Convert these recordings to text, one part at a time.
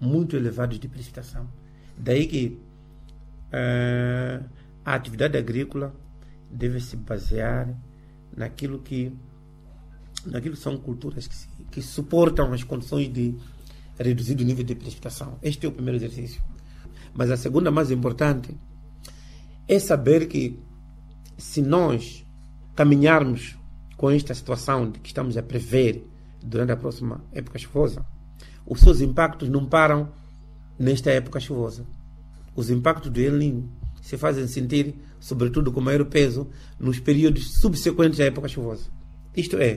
muito elevados de precipitação. Daí que a atividade agrícola deve se basear naquilo que são culturas que suportam as condições de reduzido nível de precipitação. Este é o primeiro exercício. Mas a segunda, mais importante, é saber que se nós caminharmos com esta situação de que estamos a prever durante a próxima época chuvosa, os seus impactos não param nesta época chuvosa. Os impactos do El Niño se fazem sentir, sobretudo com maior peso, nos períodos subsequentes à época chuvosa. Isto é,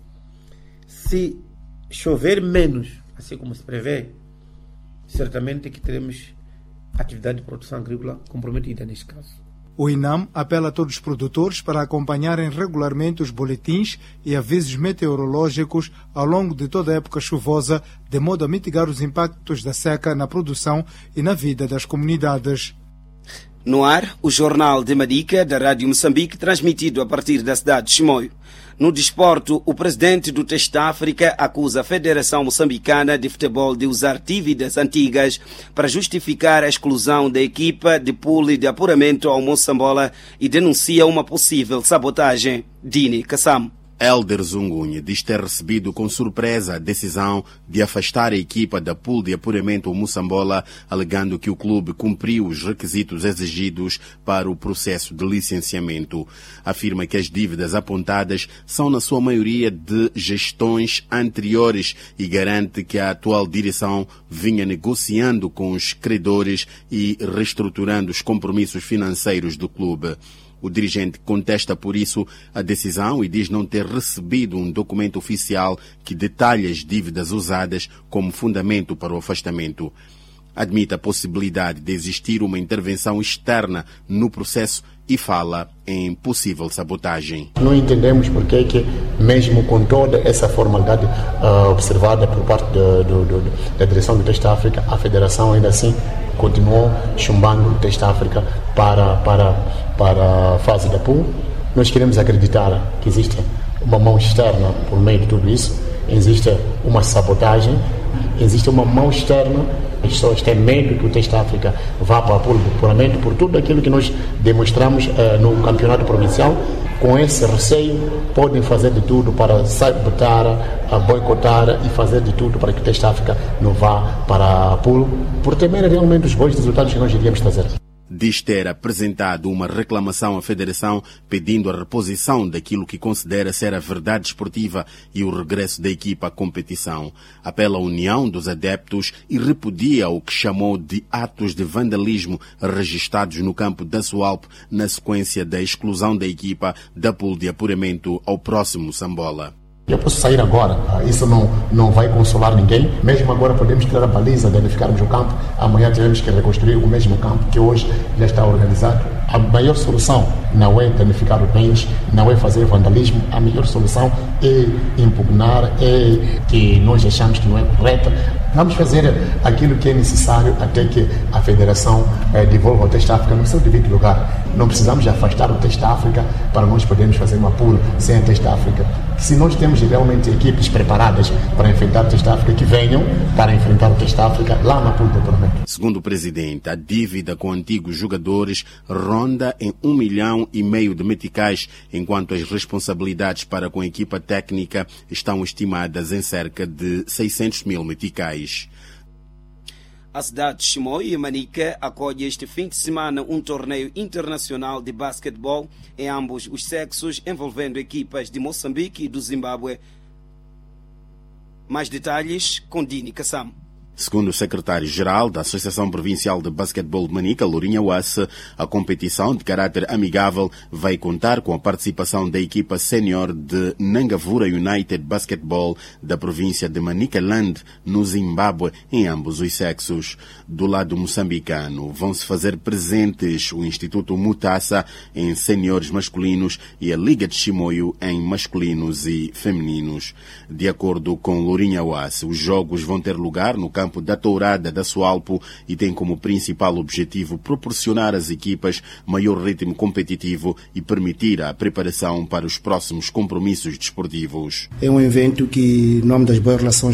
se chover menos, assim como se prevê, certamente que teremos atividade de produção agrícola comprometida neste caso. O INAM apela a todos os produtores para acompanharem regularmente os boletins e avisos meteorológicos ao longo de toda a época chuvosa, de modo a mitigar os impactos da seca na produção e na vida das comunidades. No ar, o Jornal de Marica, da Rádio Moçambique, transmitido a partir da cidade de Chimoio. No desporto, o presidente do Teste África acusa a Federação Moçambicana de Futebol de usar dívidas antigas para justificar a exclusão da equipa de pool de apuramento ao Moçambola e denuncia uma possível sabotagem. Dini Kassam. Hélder Zungunha diz ter recebido com surpresa a decisão de afastar a equipa da pool de apuramento ao Moçambola, alegando que o clube cumpriu os requisitos exigidos para o processo de licenciamento. Afirma que as dívidas apontadas são na sua maioria de gestões anteriores e garante que a atual direção vinha negociando com os credores e reestruturando os compromissos financeiros do clube. O dirigente contesta por isso a decisão e diz não ter recebido um documento oficial que detalhe as dívidas usadas como fundamento para o afastamento. Admite a possibilidade de existir uma intervenção externa no processo e fala em possível sabotagem. Não entendemos porque é que, mesmo com toda essa formalidade observada por parte da direção do Teste África, a Federação ainda assim continuou chumbando o Teste África para a fase da pool. Nós queremos acreditar que existe uma mão externa por meio de tudo isso, existe uma sabotagem, existe uma mão externa. As pessoas têm medo que o Teste África vá para a pool de apuramento por tudo aquilo que nós demonstramos no campeonato provincial. Com esse receio, podem fazer de tudo para sabotar, boicotar e fazer de tudo para que o Teste África não vá para a pool, por temer realmente os bons resultados que nós iríamos trazer. Diz ter apresentado uma reclamação à Federação pedindo a reposição daquilo que considera ser a verdade esportiva e o regresso da equipa à competição. Apela à união dos adeptos e repudia o que chamou de atos de vandalismo registrados no campo da Sualp na sequência da exclusão da equipa da pool de apuramento ao próximo Sambola. Eu posso sair agora, isso não vai consolar ninguém. Mesmo agora podemos tirar a baliza, danificarmos o campo. Amanhã teremos que reconstruir o mesmo campo que hoje já está organizado. A maior solução não é danificar os bens, não é fazer vandalismo. A melhor solução é impugnar, é que nós achamos que não é correta. Vamos fazer aquilo que é necessário até que a Federação devolva o Teste África no seu devido lugar. Não precisamos afastar o Teste África para nós podermos fazer uma pool sem a Teste África. Se nós temos realmente equipes preparadas para enfrentar o Teste África, que venham para enfrentar o Teste África lá na pool de apuramento. Segundo o presidente, a dívida com antigos jogadores ronda em 1,5 milhão de meticais, enquanto as responsabilidades para com a equipa técnica estão estimadas em cerca de 600 mil meticais. A cidade de Chimoio e Manica acolhe este fim de semana um torneio internacional de basquetebol em ambos os sexos, envolvendo equipas de Moçambique e do Zimbábue. Mais detalhes com Dini Kassam. Segundo o secretário-geral da Associação Provincial de Basquetebol de Manica, Lourinha Wasse, a competição de caráter amigável vai contar com a participação da equipa sénior de Nangavura United Basketball da província de Manicaland, no Zimbábue, em ambos os sexos. Do lado moçambicano, vão se fazer presentes o Instituto Mutassa em séniores masculinos e a Liga de Chimoio em masculinos e femininos. De acordo com Lourinha Wasse, os jogos vão ter lugar no campo da Tourada da Sualpo e tem como principal objetivo proporcionar às equipas maior ritmo competitivo e permitir a preparação para os próximos compromissos desportivos. É um evento que, em nome das boas relações